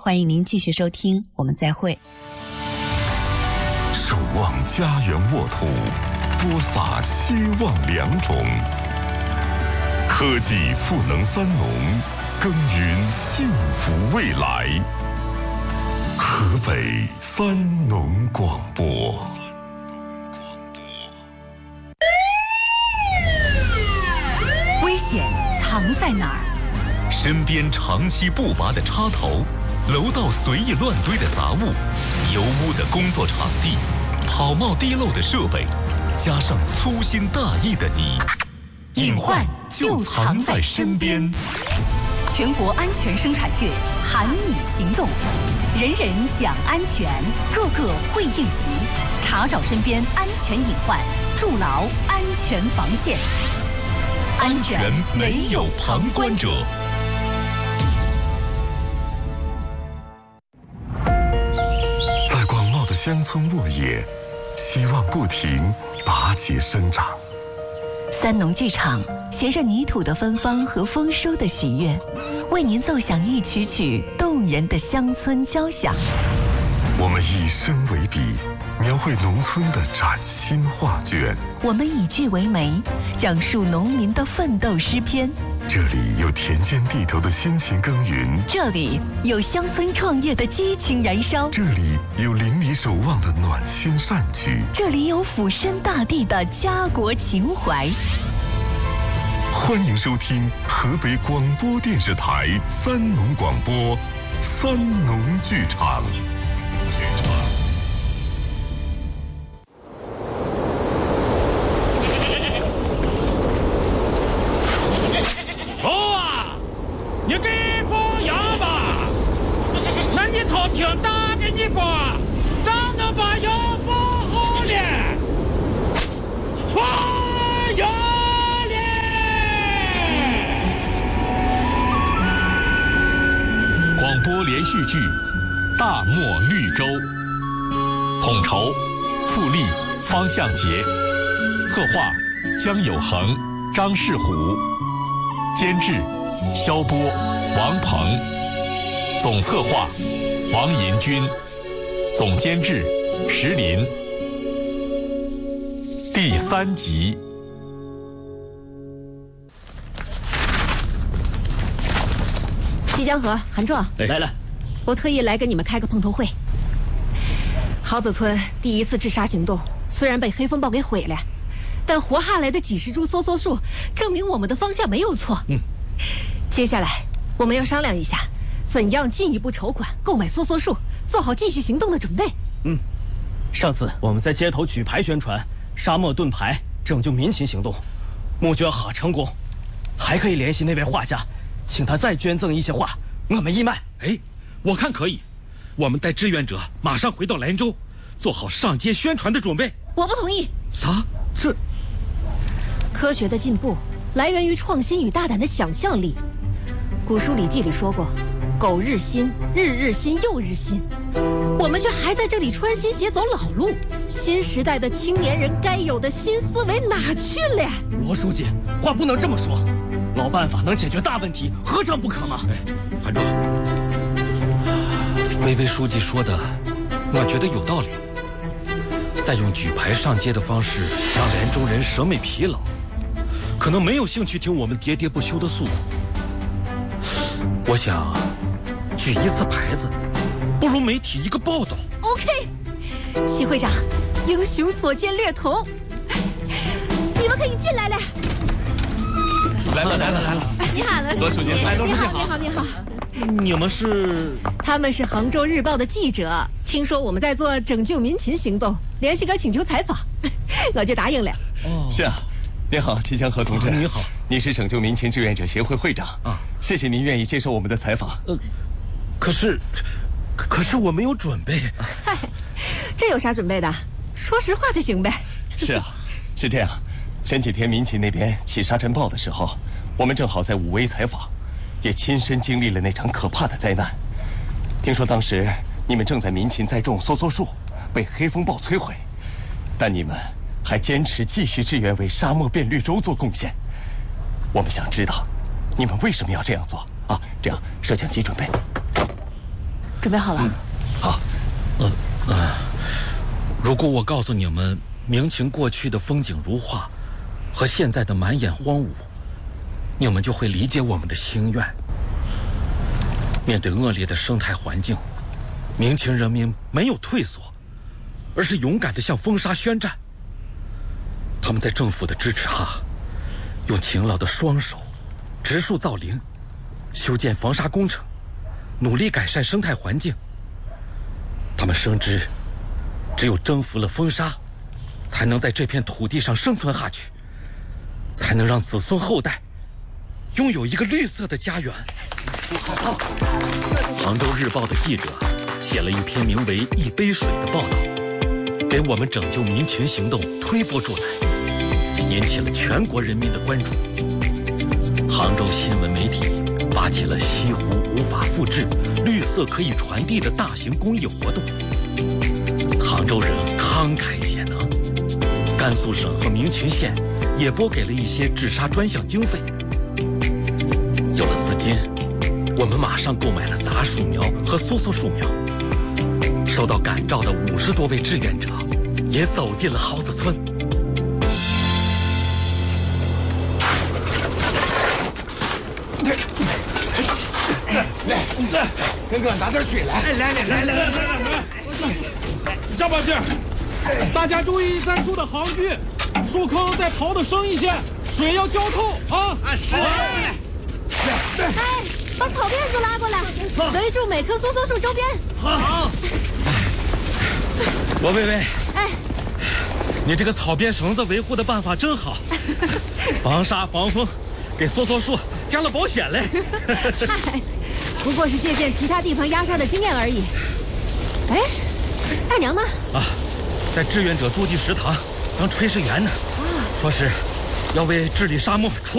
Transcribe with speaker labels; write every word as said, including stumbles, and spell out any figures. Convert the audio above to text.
Speaker 1: 欢迎您继续收听，我们再会。
Speaker 2: 守望家园沃土，播撒希望良种。科技赋能三农，耕耘幸福未来。河北三农广播。
Speaker 3: 危险藏在哪儿？
Speaker 4: 身边长期不拔的插头，楼道随意乱堆的杂物，油污的工作场地，跑冒滴漏的设备，加上粗心大意的你，
Speaker 3: 隐患就藏在身边。全国安全生产月喊你行动，人人讲安全，个个会应急，查找身边安全隐患，筑牢安全防线。
Speaker 4: 安全没有旁观者。
Speaker 2: 在广袤的乡村沃野，希望不停拔节生长。
Speaker 5: 三农剧场携着泥土的芬芳和丰收的喜悦，为您奏响一曲曲动人的乡村交响。
Speaker 2: 我们以声为笔，描绘农村的崭新画卷。
Speaker 5: 我们以句为媒，讲述农民的奋斗诗篇。
Speaker 2: 这里有田间地头的辛勤耕耘，
Speaker 5: 这里有乡村创业的激情燃烧，
Speaker 2: 这里有邻里守望的暖心善举，
Speaker 5: 这里有俯身大地的家国情怀。
Speaker 2: 欢迎收听河北广播电视台三农广播三农剧场。剧场。
Speaker 6: 哦啊，你给放羊吧，那你头挺大给你放，咱能把羊放好了，放羊了。
Speaker 4: 广播连续剧《大漠绿洲》，统筹傅立、方向杰，策划江有恒、张世虎，监制肖波、王鹏，总策划王银军，总监制石林。第三集。
Speaker 7: 西江河、韩壮，
Speaker 8: 来来，
Speaker 7: 我特意来跟你们开个碰头会。蒿子村第一次治沙行动虽然被黑风暴给毁了，但活下来的几十株梭梭树，证明我们的方向没有错。嗯，接下来我们要商量一下，怎样进一步筹款购买梭梭树，做好继续行动的准备。
Speaker 8: 嗯，上次我们在街头举牌宣传沙漠盾牌拯救民情行动，募捐好成功，还可以联系那位画家，请他再捐赠一些画，我们义卖。
Speaker 6: 哎，我看可以，我们带志愿者马上回到兰州，做好上街宣传的准备。
Speaker 7: 我不同意。
Speaker 6: 啥？这
Speaker 7: 科学的进步来源于创新与大胆的想象力。古书《礼记》里说过，苟日新，日日新，又日新。我们却还在这里穿新鞋走老路。新时代的青年人该有的新思维哪去了？
Speaker 8: 罗书记，话不能这么说。老办法能解决大问题，何尝不可吗？
Speaker 6: 哎，韩壮，
Speaker 9: 微微书记说的，我觉得有道理。再用举牌上街的方式，让兰州人审美疲劳，可能没有兴趣听我们喋喋不休的诉苦。我想，举一次牌子，不如媒体一个报道。
Speaker 7: OK， 齐会长，英雄所见略同，你们可以进来了。
Speaker 8: 来了来了来了！
Speaker 7: 你好，罗
Speaker 8: 书记，来，罗书记
Speaker 7: 好，你好，你好。
Speaker 8: 你们是？
Speaker 7: 他们是杭州日报的记者，听说我们在做拯救民勤行动，联系哥请求采访，我就答应了。
Speaker 10: 哦，是啊。你好，齐江河同志。
Speaker 8: 你好，
Speaker 10: 你是拯救民勤志愿者协会会长啊，谢谢您愿意接受我们的采访。
Speaker 9: 呃，可是，可是我没有准备。
Speaker 7: 嗨，这有啥准备的？说实话就行呗。
Speaker 10: 是啊，是这样。前几天民勤那边起沙尘暴的时候，我们正好在武威采访，也亲身经历了那场可怕的灾难。听说当时你们正在民勤栽种梭梭树，被黑风暴摧毁，但你们还坚持继续志愿为沙漠变绿洲做贡献。我们想知道，你们为什么要这样做啊？这样，摄像机准备。
Speaker 7: 准备好了。
Speaker 9: 嗯、好。呃呃，如果我告诉你们，明清过去的风景如画，和现在的满眼荒芜，你们就会理解我们的心愿。面对恶劣的生态环境，明清人民没有退缩，而是勇敢地向风沙宣战。他们在政府的支持下，用勤劳的双手植树造林，修建防沙工程，努力改善生态环境。他们深知，只有征服了风沙，才能在这片土地上生存下去，才能让子孙后代拥有一个绿色的家园。杭州日报的记者写了一篇名为《一杯水》的报道，给我们拯救民情行动推波助澜，引起了全国人民的关注。杭州新闻媒体发起了西湖无法复制、绿色可以传递的大型公益活动。杭州人慷慨解囊，甘肃省和明琴县也拨给了一些治沙专项经费。有了资金，我们马上购买了杂树苗和梭梭树苗。受到感召的五十多位志愿者也走进了蒿子村。
Speaker 6: 来来，哥哥拿点水来！来来来来来来来，加把劲儿！大家注意三叔的航距，树坑在刨的深一些，水要浇透啊！啊是。来，
Speaker 7: 哎，把草辫子拉过来，围住每棵梭梭树周边。
Speaker 6: 好。
Speaker 9: 罗薇薇，
Speaker 7: 哎，
Speaker 9: 你这个草编绳子维护的办法真好，防沙防风，给梭梭树加了保险嘞。
Speaker 7: 嗨，不过是借鉴其他地方压沙的经验而已。哎，大娘呢？
Speaker 9: 啊，在志愿者驻地食堂当炊事员呢。啊，说是要为治理沙漠出。